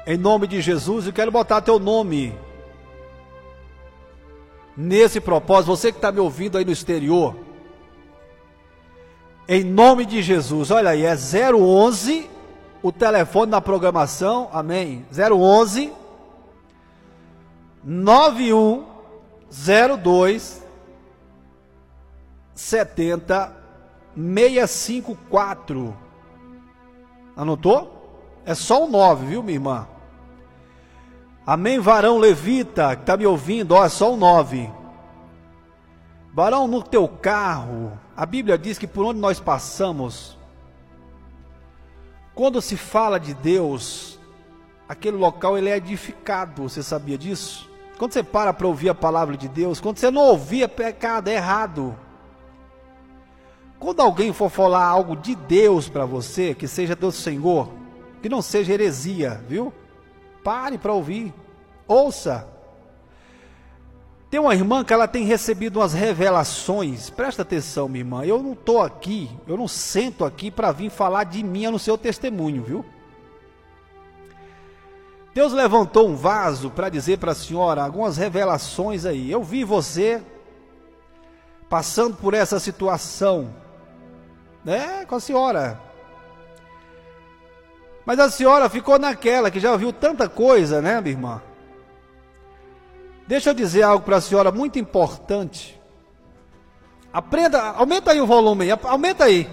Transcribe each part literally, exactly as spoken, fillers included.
Em nome de Jesus, eu quero botar teu nome nesse propósito. Você que está me ouvindo aí no exterior, em nome de Jesus, olha aí, é zero onze, o telefone na programação, amém, zero onze, nove um zero dois, sete zero, seis cinco quatro, anotou? É só o nove, viu, minha irmã? Amém, varão levita, que está me ouvindo, ó, é só o nove. Varão, no teu carro, a Bíblia diz que por onde nós passamos, quando se fala de Deus, aquele local ele é edificado, você sabia disso? Quando você para para ouvir a palavra de Deus, quando você não ouvir, é pecado, é errado. Quando alguém for falar algo de Deus para você, que seja do Senhor, que não seja heresia, viu? Pare para ouvir, ouça. Tem uma irmã que ela tem recebido umas revelações, presta atenção, minha irmã, eu não estou aqui, eu não sento aqui para vir falar de mim no seu testemunho, viu? Deus levantou um vaso para dizer para a senhora algumas revelações aí. Eu vi você passando por essa situação, né, com a senhora. Mas a senhora ficou naquela, que já ouviu tanta coisa, né, minha irmã? Deixa eu dizer algo para a senhora muito importante. Aprenda, aumenta aí o volume, aumenta aí.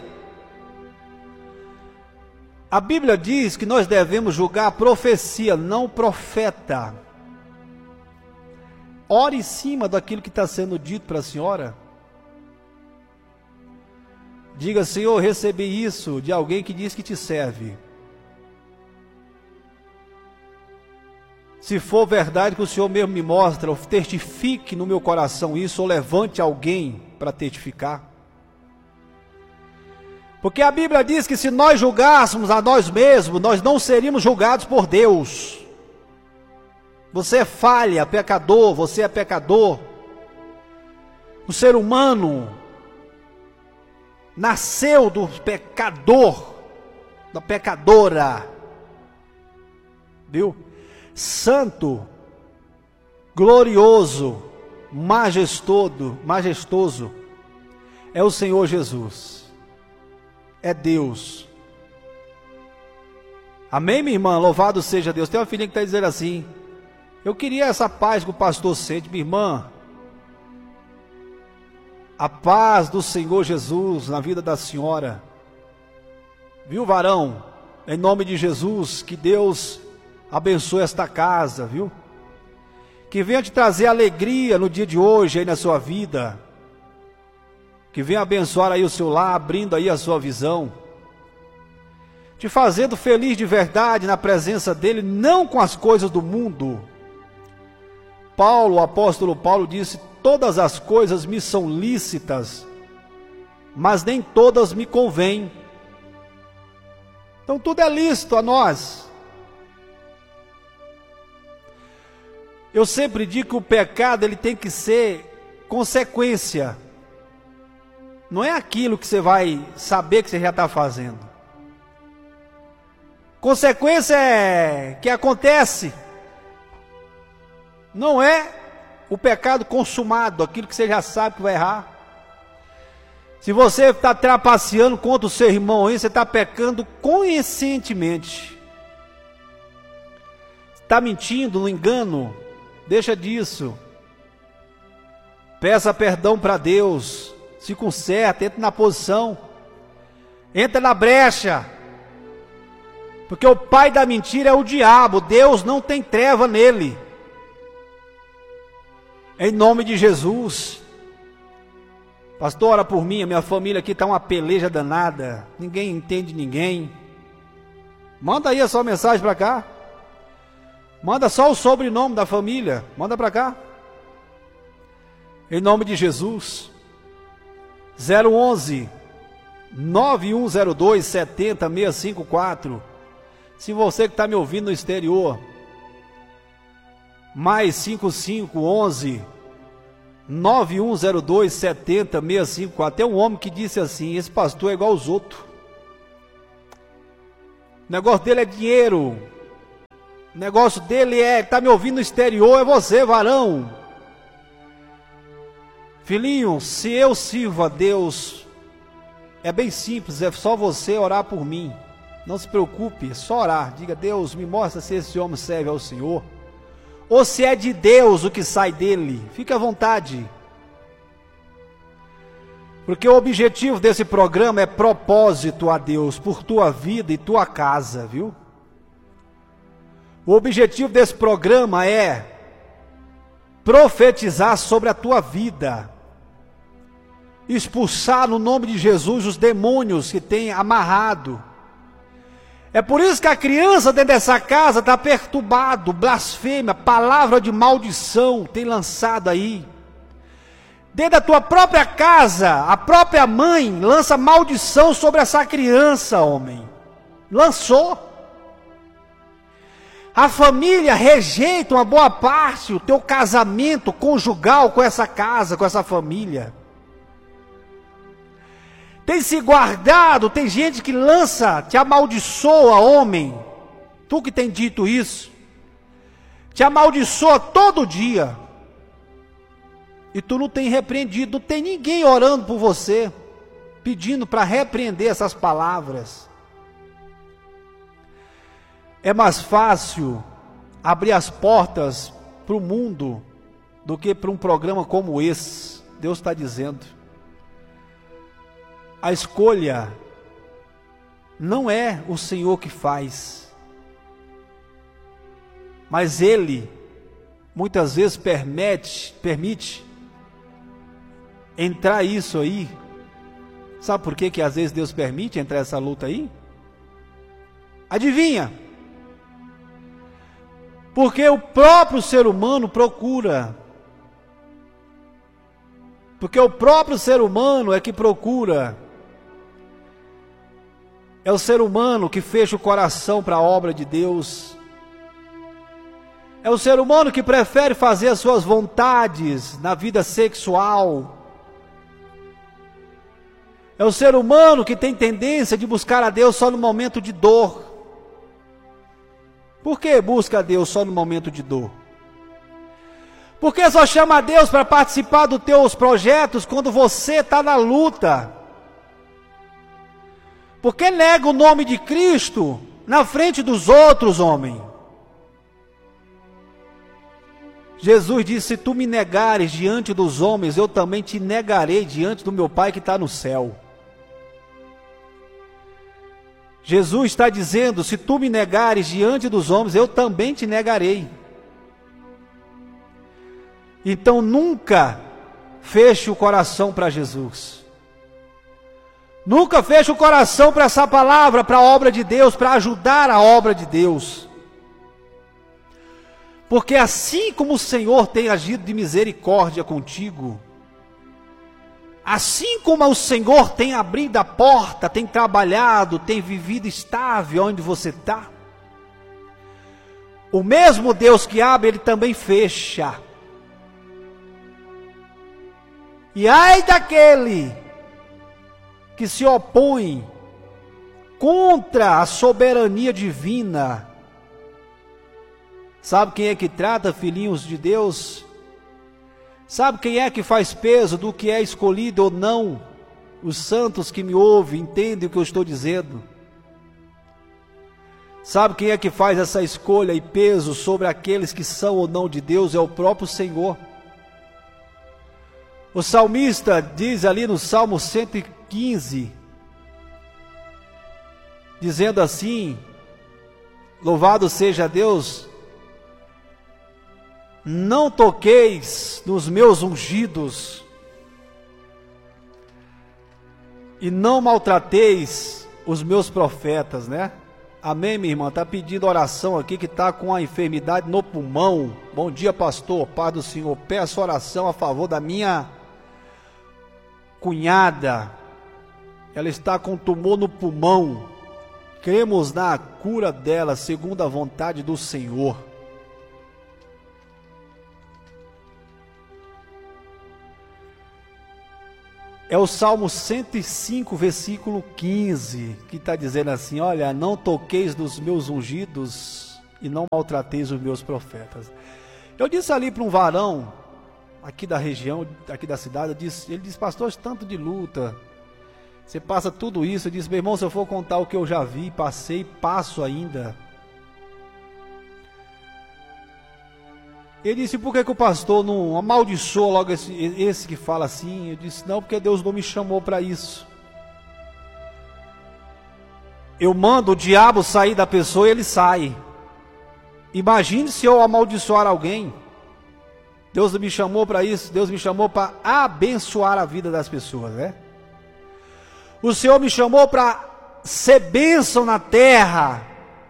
A Bíblia diz que nós devemos julgar a profecia, não o profeta. Ore em cima daquilo que está sendo dito para a senhora. Diga, Senhor, recebi isso de alguém que diz que te serve. Se for verdade que o Senhor mesmo me mostra, testifique no meu coração isso, ou levante alguém para testificar. Porque a Bíblia diz que se nós julgássemos a nós mesmos, nós não seríamos julgados por Deus. Você é falha, pecador, você é pecador. O ser humano nasceu do pecador, da pecadora, viu? Santo, glorioso, majestoso, majestoso, é o Senhor Jesus, é Deus. Amém, minha irmã? Louvado seja Deus. Tem uma filhinha que está dizendo assim, eu queria essa paz que o pastor sente. Minha irmã, a paz do Senhor Jesus na vida da senhora, viu, varão? Em nome de Jesus, que Deus abençoe esta casa, viu? Que venha te trazer alegria no dia de hoje aí na sua vida. Que venha abençoar aí o seu lar, abrindo aí a sua visão. Te fazendo feliz de verdade na presença dele, não com as coisas do mundo. Paulo, o apóstolo Paulo disse, todas as coisas me são lícitas, mas nem todas me convêm. Então tudo é lícito a nós. Eu sempre digo que o pecado ele tem que ser consequência. Não é aquilo que você vai saber que você já está fazendo. Consequência é que acontece. Não é o pecado consumado, aquilo que você já sabe que vai errar. Se você está trapaceando contra o seu irmão aí, você está pecando conscientemente. Está mentindo, no engano, deixa disso. Peça perdão para Deus, se conserta, entra na posição, entra na brecha. Porque o pai da mentira é o diabo, Deus não tem treva nele. Em nome de Jesus. Pastor, ora por mim, a minha família aqui está uma peleja danada, ninguém entende ninguém. Manda aí a sua mensagem para cá. Manda só o sobrenome da família, manda para cá. Em nome de Jesus. zero onze, nove um zero dois, sete zero, seis cinco quatro. Se você que está me ouvindo no exterior, mais cinco cinco onze, nove um zero dois, sete zero, seis cinco quatro. Tem um homem que disse assim, esse pastor é igual aos outros. O negócio dele é dinheiro. O negócio dele é, tá me ouvindo no exterior, é você, varão. Filhinho, se eu sirvo a Deus, é bem simples, é só você orar por mim. Não se preocupe, é só orar. Diga, Deus, me mostra se esse homem serve ao Senhor, ou se é de Deus o que sai dele. Fique à vontade. Porque o objetivo desse programa é propósito a Deus por tua vida e tua casa, viu? O objetivo desse programa é profetizar sobre a tua vida, expulsar no nome de Jesus os demônios que tem amarrado. É por isso que a criança dentro dessa casa está perturbado, blasfêmia, palavra de maldição tem lançado aí. Dentro da tua própria casa, a própria mãe lança maldição sobre essa criança, homem. Lançou. A família rejeita uma boa parte o teu casamento conjugal com essa casa, com essa família. Tem se guardado, tem gente que lança, te amaldiçoa, homem. Tu que tem dito isso, te amaldiçoa todo dia. E tu não tem repreendido, não tem ninguém orando por você, pedindo para repreender essas palavras. É mais fácil abrir as portas para o mundo do que para um programa como esse. Deus está dizendo. A escolha não é o Senhor que faz, mas Ele muitas vezes permite, permite entrar isso aí. Sabe por que que às vezes Deus permite entrar essa luta aí? Adivinha? Porque o próprio ser humano procura. Porque o próprio ser humano é que procura. É o ser humano que fecha o coração para a obra de Deus. É o ser humano que prefere fazer as suas vontades na vida sexual. É o ser humano que tem tendência de buscar a Deus só no momento de dor. Por que busca a Deus só no momento de dor? Por que só chama a Deus para participar dos teus projetos quando você está na luta? Por que nega o nome de Cristo na frente dos outros, homem? Jesus disse, se tu me negares diante dos homens, eu também te negarei diante do meu Pai que está no céu. Jesus está dizendo, se tu me negares diante dos homens, eu também te negarei. Então nunca feche o coração para Jesus. Nunca feche o coração para essa palavra, para a obra de Deus, para ajudar a obra de Deus. Porque assim como o Senhor tem agido de misericórdia contigo, assim como o Senhor tem abrido a porta, tem trabalhado, tem vivido estável onde você está, o mesmo Deus que abre, Ele também fecha. E ai daquele que se opõe contra a soberania divina. Sabe quem é que trata, filhinhos de Deus? Sabe quem é que faz peso do que é escolhido ou não? Os santos que me ouvem entendem o que eu estou dizendo. Sabe quem é que faz essa escolha e peso sobre aqueles que são ou não de Deus? É o próprio Senhor. O salmista diz ali no Salmo cento e quinze, dizendo assim, louvado seja Deus, não toqueis nos meus ungidos, e não maltrateis os meus profetas, né? Amém, minha irmã? Está pedindo oração aqui, que está com a enfermidade no pulmão. Bom dia, pastor, paz do Senhor. Peço oração a favor da minha cunhada. Ela está com tumor no pulmão. Cremos na cura dela, segundo a vontade do Senhor. É o Salmo cento e cinco, versículo quinze, que está dizendo assim, olha, não toqueis nos meus ungidos, e não maltrateis os meus profetas. Eu disse ali para um varão, aqui da região, aqui da cidade, eu disse, ele disse, pastor, tanto de luta, você passa tudo isso. Eu disse, meu irmão, se eu for contar o que eu já vi, passei, passo ainda. Ele disse, por que, que o pastor não amaldiçoa logo esse, esse que fala assim? Eu disse, não, porque Deus não me chamou para isso. Eu mando o diabo sair da pessoa e ele sai. Imagine se eu amaldiçoar alguém. Deus me chamou para isso. Deus me chamou para abençoar a vida das pessoas, né? O Senhor me chamou para ser bênção na terra.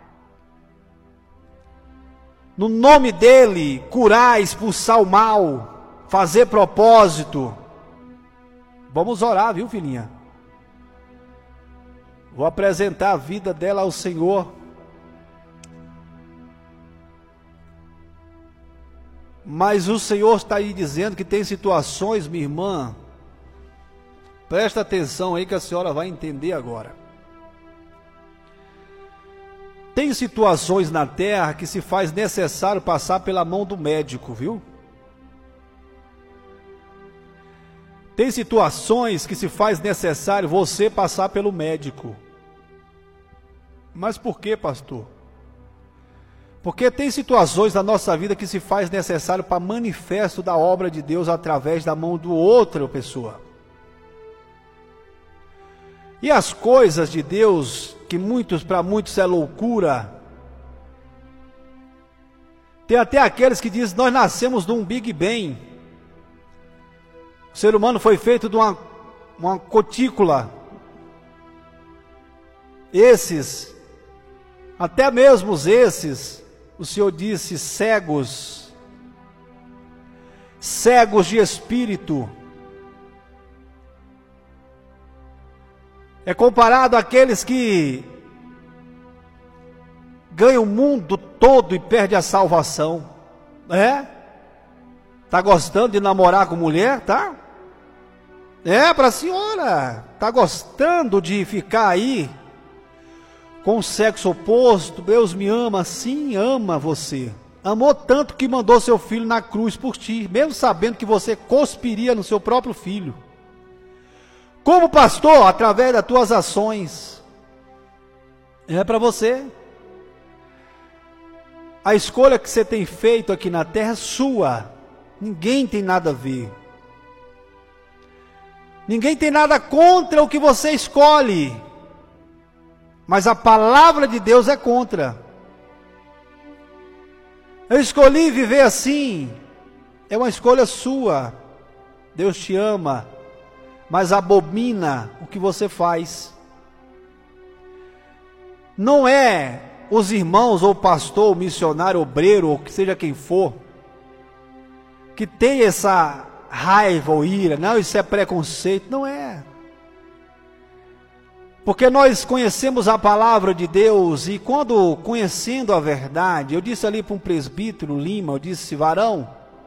No nome dele, curar, expulsar o mal, fazer propósito. Vamos orar, viu, filhinha? Vou apresentar a vida dela ao Senhor. Mas o Senhor está aí dizendo que tem situações, minha irmã, presta atenção aí que a senhora vai entender agora. Tem situações na terra que se faz necessário passar pela mão do médico, viu? Tem situações que se faz necessário você passar pelo médico. Mas por que, pastor? Porque tem situações na nossa vida que se faz necessário para manifesto da obra de Deus através da mão do outra pessoa. E as coisas de Deus, que muitos, para muitos é loucura. Tem até aqueles que dizem, nós nascemos de um Big Bang. O ser humano foi feito de uma, uma cutícula. Esses, até mesmo esses, o Senhor disse, cegos, cegos de espírito. É comparado àqueles que ganham o mundo todo e perde a salvação. É? Tá gostando de namorar com mulher, tá? É, para a senhora. Tá gostando de ficar aí com o sexo oposto? Deus me ama, sim, ama você. Amou tanto que mandou seu filho na cruz por ti, mesmo sabendo que você cuspiria no seu próprio filho. Como pastor, através das tuas ações, é para você. A escolha que você tem feito aqui na terra é sua. Ninguém tem nada a ver. Ninguém tem nada contra o que você escolhe. Mas a palavra de Deus é contra. Eu escolhi viver assim. É uma escolha sua. Deus te ama, mas abomina o que você faz. Não é os irmãos, ou pastor, ou missionário, obreiro, ou que seja quem for, que tem essa raiva ou ira. Não, isso é preconceito. Não é. Porque nós conhecemos a palavra de Deus, e quando conhecendo a verdade, eu disse ali para um presbítero, Lima, eu disse, varão,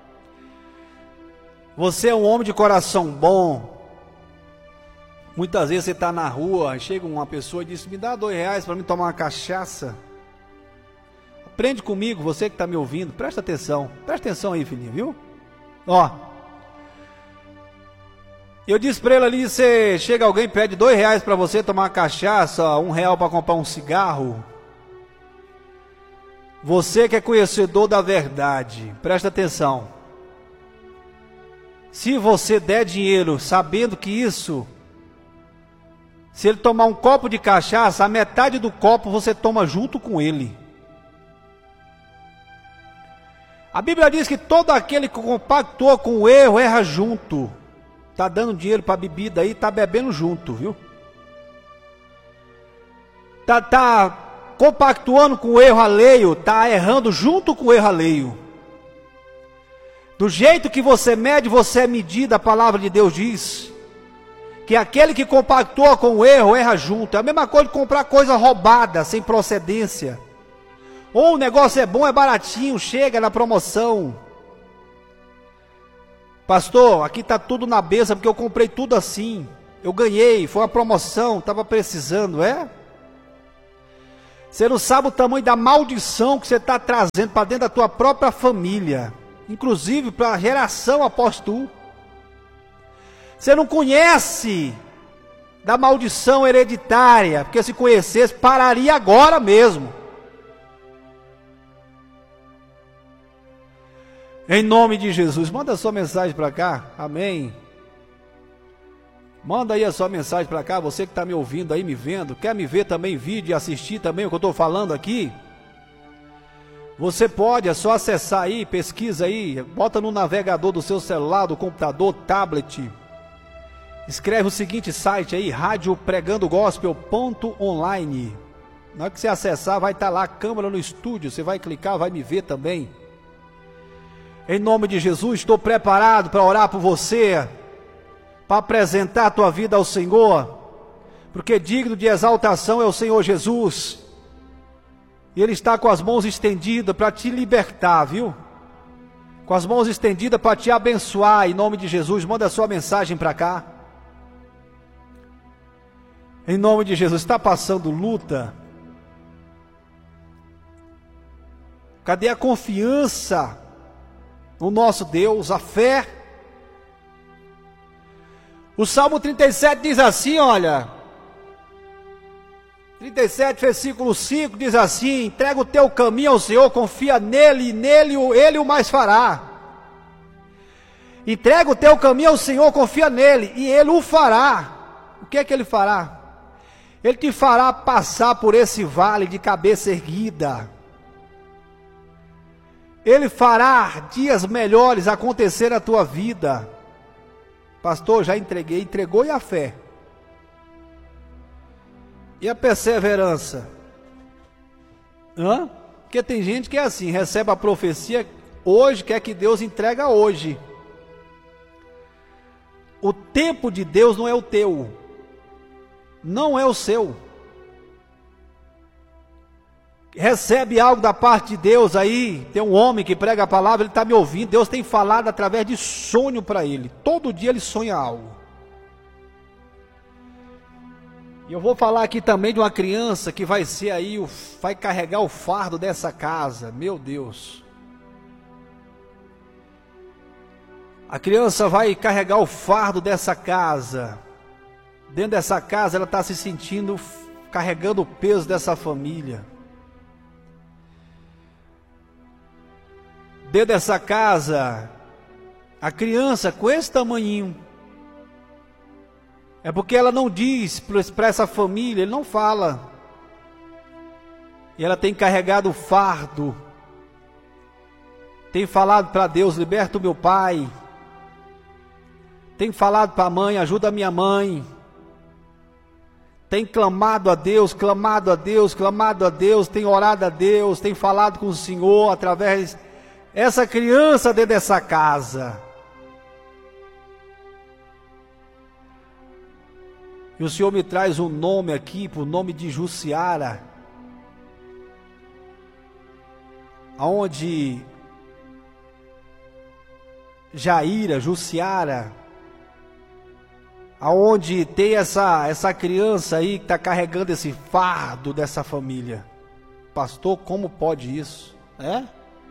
você é um homem de coração bom. Muitas vezes você está na rua, chega uma pessoa e diz, me dá dois reais para mim tomar uma cachaça. Aprende comigo, você que está me ouvindo, presta atenção, presta atenção aí, filhinho, viu? Ó, eu disse para ele ali, você chega alguém e pede dois reais para você tomar uma cachaça, um real para comprar um cigarro. Você que é conhecedor da verdade, presta atenção. Se você der dinheiro sabendo que isso, se ele tomar um copo de cachaça, a metade do copo você toma junto com ele. A Bíblia diz que todo aquele que compactua com o erro, erra junto. Está dando dinheiro para bebida aí, está bebendo junto, viu? Está tá compactuando com o erro alheio, está errando junto com o erro alheio. Do jeito que você mede, você é medido, a palavra de Deus diz. Que aquele que compactua com o erro, erra junto. É a mesma coisa de comprar coisa roubada, sem procedência. Ou o negócio é bom, é baratinho, chega na promoção. Pastor, aqui está tudo na benção, porque eu comprei tudo assim. Eu ganhei, foi uma promoção, estava precisando, é? Você não sabe o tamanho da maldição que você está trazendo para dentro da tua própria família, inclusive para a geração após tu. Você não conhece da maldição hereditária, porque se conhecesse, pararia agora mesmo. Em nome de Jesus, manda a sua mensagem para cá, amém. Manda aí a sua mensagem para cá, você que está me ouvindo aí, me vendo, quer me ver também em vídeo e assistir também o que eu estou falando aqui? Você pode, é só acessar aí, pesquisa aí, bota no navegador do seu celular, do computador, tablet. Escreve o seguinte site aí, rádio pregando gospel ponto online. Na hora que você acessar, vai estar lá a câmera no estúdio, você vai clicar, vai me ver também. Em nome de Jesus, estou preparado para orar por você, para apresentar a tua vida ao Senhor, porque digno de exaltação é o Senhor Jesus, e Ele está com as mãos estendidas para te libertar, viu? Com as mãos estendidas para te abençoar, em nome de Jesus. Manda a sua mensagem para cá. Em nome de Jesus, está passando luta? Cadê a confiança no nosso Deus, a fé? O Salmo trinta e sete diz assim, olha, trinta e sete, versículo cinco, diz assim: entrega o teu caminho ao Senhor, confia nele, e nele Ele o mais fará. Entrega o teu caminho ao Senhor, confia nele, e Ele o fará. O que é que Ele fará? Ele te fará passar por esse vale de cabeça erguida. Ele fará dias melhores acontecer na tua vida. Pastor, já entreguei, entregou, e a fé? E a perseverança? Hã? Porque tem gente que é assim, recebe a profecia hoje, quer que Deus entrega hoje. O tempo de Deus não é o teu, não é o seu. Recebe algo da parte de Deus aí, tem um homem que prega a palavra, ele está me ouvindo, Deus tem falado através de sonho para ele, todo dia ele sonha algo. E eu vou falar aqui também de uma criança que vai ser aí, vai carregar o fardo dessa casa, meu Deus. A criança vai carregar o fardo dessa casa, dentro dessa casa ela está se sentindo, carregando o peso dessa família. Dentro dessa casa, a criança com esse tamanhinho, é porque ela não diz para essa família, ele não fala, e ela tem carregado o fardo, tem falado para Deus, liberta o meu pai, tem falado para a mãe, ajuda a minha mãe, tem clamado a Deus, clamado a Deus, clamado a Deus, tem orado a Deus, tem falado com o Senhor através essa criança dentro dessa casa. E o Senhor me traz um nome aqui, por nome de Jussiara, aonde Jaira, Jussiara, aonde tem essa, essa criança aí que está carregando esse fardo dessa família. Pastor, como pode isso? É?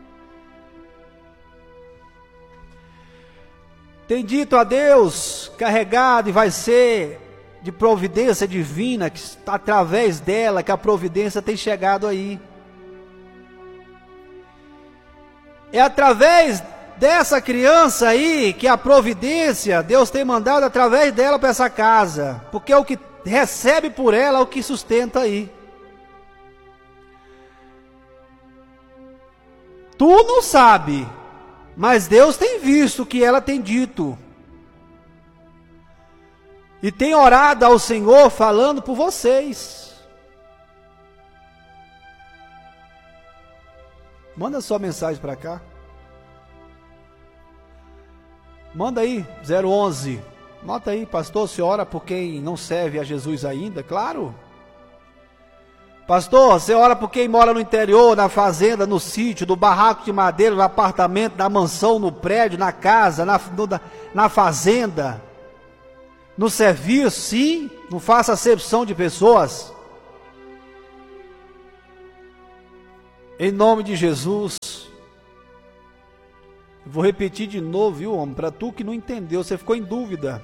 Tem dito a Deus, carregado, e vai ser de providência divina, que através dela que a providência tem chegado aí. É através dessa criança aí que a providência, Deus tem mandado através dela para essa casa, porque é o que recebe por ela, é o que sustenta aí. Tu não sabe, mas Deus tem visto o que ela tem dito. E tem orado ao Senhor falando por vocês. Manda sua mensagem para cá. Manda aí, zero onze. Nota aí, pastor, você ora por quem não serve a Jesus ainda? Claro. Pastor, você ora por quem mora no interior, na fazenda, no sítio, no barraco de madeira, no apartamento, na mansão, no prédio, na casa, na, no, na fazenda, no serviço, sim, não faça acepção de pessoas. Em nome de Jesus. Vou repetir de novo, viu, homem? Para tu que não entendeu, você ficou em dúvida.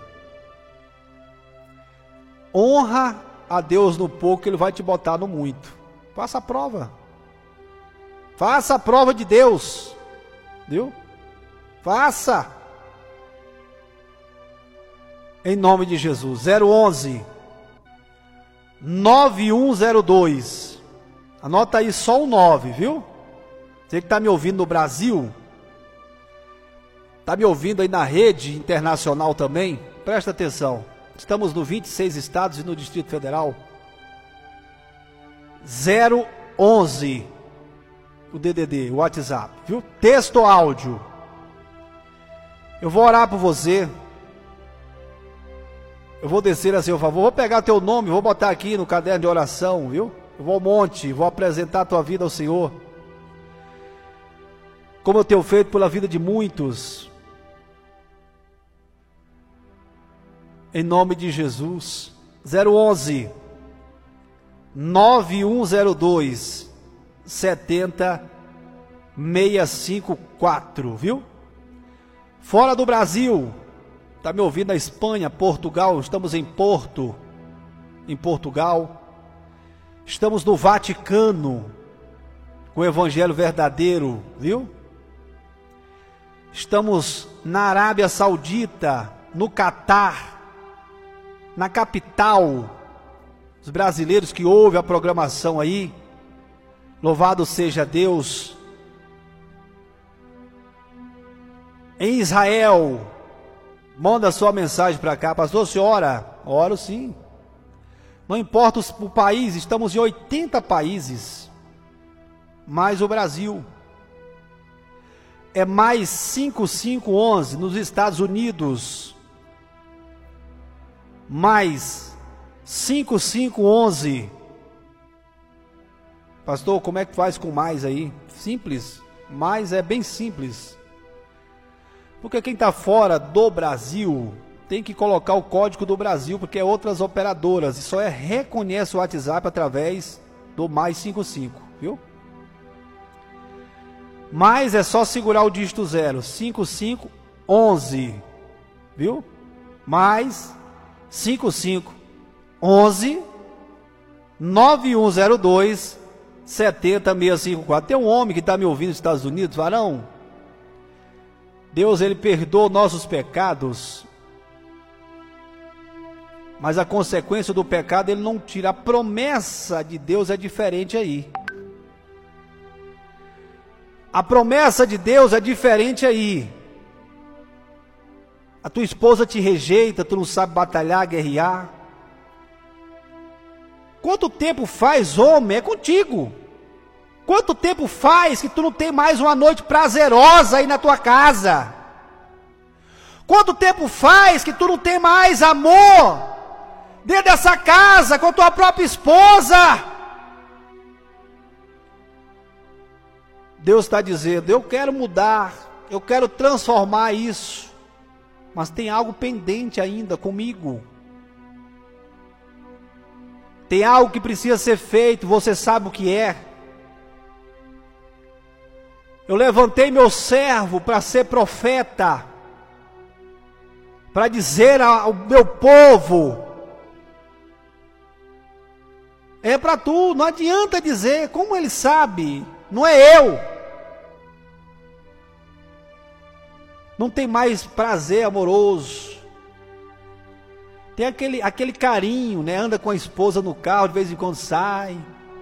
Honra a Deus no pouco, que Ele vai te botar no muito. Faça a prova. Faça a prova de Deus. Viu? Faça. Em nome de Jesus. zero onze nove um zero dois. Anota aí só o nove, viu? Você que está me ouvindo no Brasil, está me ouvindo aí na rede internacional também, presta atenção. Estamos no vinte e seis estados e no Distrito Federal. zero onze, o D D D, o WhatsApp, viu? Texto ou áudio. Eu vou orar por você. Eu vou descer a seu favor. Vou pegar teu nome, vou botar aqui no caderno de oração, viu? Eu vou ao monte, vou apresentar a tua vida ao Senhor. Como eu tenho feito pela vida de muitos. Em nome de Jesus. zero onze nove um zero dois sete zero seis cinco quatro, viu? Fora do Brasil, está me ouvindo na Espanha, Portugal, estamos em Porto, em Portugal. Estamos no Vaticano, com o Evangelho verdadeiro, viu? Estamos na Arábia Saudita, no Catar, na capital. Os brasileiros que ouvem a programação aí, louvado seja Deus. Em Israel, manda sua mensagem para cá. Pastor, você ora? Oro sim. Não importa o país, estamos em oitenta países, mais o Brasil. É mais cinco cinco onze nos Estados Unidos, mais cinco cinco onze. Pastor, como é que faz com mais aí? Simples, mais é bem simples. Porque quem está fora do Brasil tem que colocar o código do Brasil, porque é outras operadoras, e só é, reconhece o WhatsApp através do mais cinquenta e cinco, viu? Mais é só segurar o dígito zero, cinco cinco onze, viu? Mais cinco cinco onze nove um zero dois sete zero seis cinco quatro. Tem um homem que está me ouvindo nos Estados Unidos, varão. Deus, Ele perdoa nossos pecados, mas a consequência do pecado Ele não tira. A promessa de Deus é diferente aí. A promessa de Deus é diferente aí. A tua esposa te rejeita, tu não sabe batalhar, guerrear. Quanto tempo faz, homem? É contigo. Quanto tempo faz que tu não tem mais uma noite prazerosa aí na tua casa? Quanto tempo faz que tu não tem mais amor dentro dessa casa com a tua própria esposa? Deus está dizendo, eu quero mudar, eu quero transformar isso, mas tem algo pendente ainda comigo. Tem algo que precisa ser feito, você sabe o que é. Eu levantei meu servo para ser profeta, para dizer ao meu povo, é para tu, não adianta dizer, como ele sabe, não é eu. Não tem mais prazer amoroso, tem aquele, aquele carinho, né? Anda com a esposa no carro, de vez em quando sai,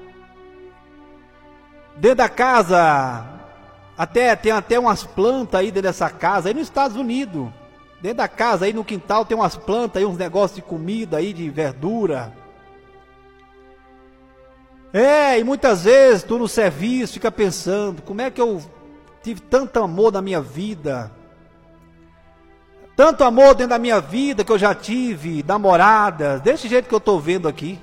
dentro da casa, até, tem até umas plantas aí dentro dessa casa, aí nos Estados Unidos, dentro da casa, aí no quintal tem umas plantas aí, uns negócios de comida aí, de verdura. É, e muitas vezes tu no serviço fica pensando, como é que eu tive tanto amor na minha vida, tanto amor dentro da minha vida que eu já tive, namoradas, desse jeito que eu estou vendo aqui.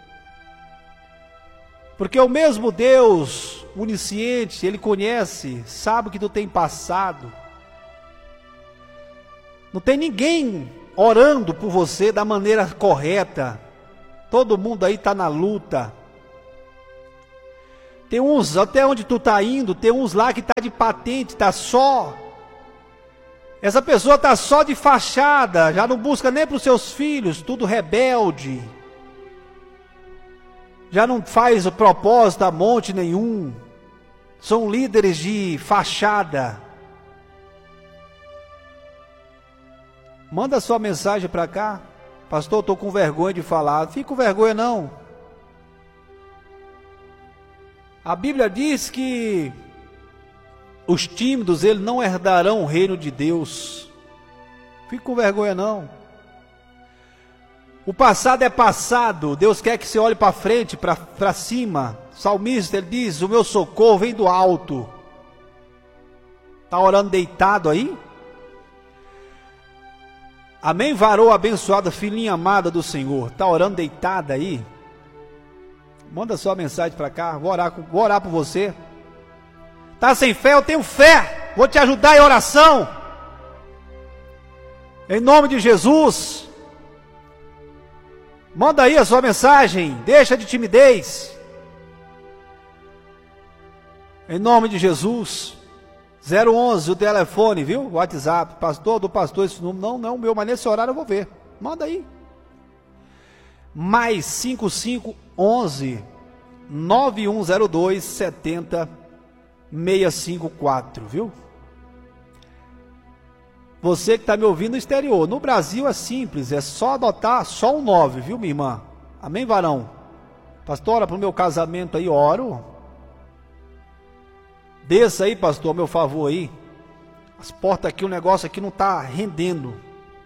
Porque o mesmo Deus, onisciente, Ele conhece, sabe o que tu tem passado. Não tem ninguém orando por você da maneira correta. Todo mundo aí está na luta. Tem uns, até onde tu está indo, tem uns lá que está de patente, está só. Essa pessoa está só de fachada, já não busca nem para os seus filhos, tudo rebelde. Já não faz o propósito a monte nenhum. São líderes de fachada. Manda sua mensagem para cá. Pastor, estou com vergonha de falar. Não fica com vergonha não. A Bíblia diz que os tímidos, eles não herdarão o reino de Deus. Fique com vergonha não. O passado é passado. Deus quer que você olhe para frente, para cima. O salmista, ele diz, o meu socorro vem do alto. Está orando deitado aí? Amém, varou abençoada, filhinha amada do Senhor. Está orando deitada aí? Manda sua mensagem para cá, vou orar, vou orar por você. Está sem fé? Eu tenho fé. Vou te ajudar em oração. Em nome de Jesus. Manda aí a sua mensagem. Deixa de timidez. Em nome de Jesus. zero onze, o telefone, viu? O WhatsApp. Pastor, do pastor, esse número. Não, não é o meu, mas nesse horário eu vou ver. Manda aí. Mais cinco cinco onze nove um zero dois sete zero seis cinco quatro, viu? Você que está me ouvindo no exterior, no Brasil é simples, é só adotar só um nove, viu, minha irmã? Amém, varão? Pastor, ora para o meu casamento aí, oro. Desça aí, pastor, a meu favor aí. As portas aqui, o negócio aqui não está rendendo.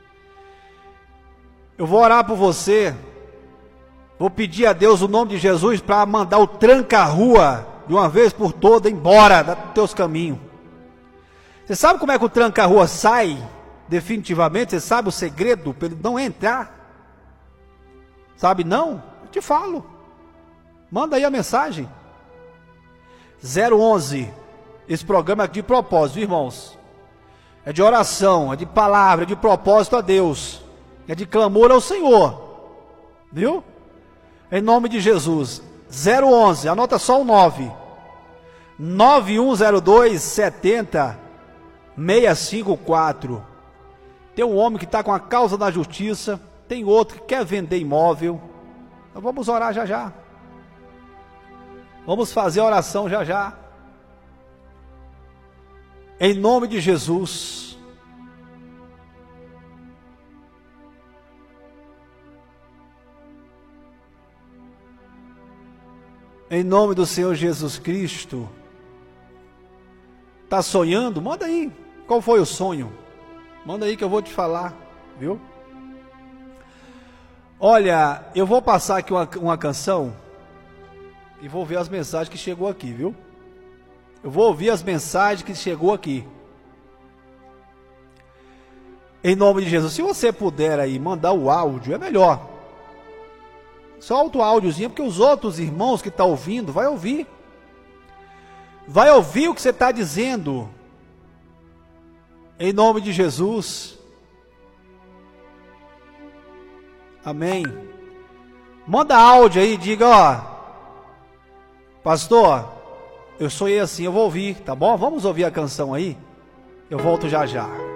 Eu vou orar por você. Vou pedir a Deus o nome de Jesus para mandar o tranca-rua de uma vez por toda embora dos teus caminhos. Você sabe como é que o tranca-rua sai definitivamente? Você sabe o segredo para ele não entrar? Sabe não? Eu te falo. Manda aí a mensagem. zero onze. Esse programa é de propósito, irmãos. É de oração, é de palavra, é de propósito a Deus. É de clamor ao Senhor. Viu? Em nome de Jesus. zero onze, anota só o nove. nove um zero dois sete zero seis cinco quatro. Tem um homem que está com a causa da justiça. Tem outro que quer vender imóvel. Então vamos orar já já. Vamos fazer a oração já já. Em nome de Jesus. Em nome do Senhor Jesus Cristo. Está sonhando? Manda aí. Qual foi o sonho? Manda aí que eu vou te falar, viu? Olha, eu vou passar aqui uma, uma canção e vou ver as mensagens que chegou aqui, viu? Eu vou ouvir as mensagens que chegou aqui. Em nome de Jesus. Se você puder aí mandar o áudio, é melhor. Solta o áudiozinho, porque os outros irmãos que estão ouvindo, vai ouvir. Vai ouvir o que você está dizendo. Em nome de Jesus. Amém. Manda áudio aí, diga, ó. Pastor, eu sonhei assim, eu vou ouvir, tá bom? Vamos ouvir a canção aí? Eu volto já já.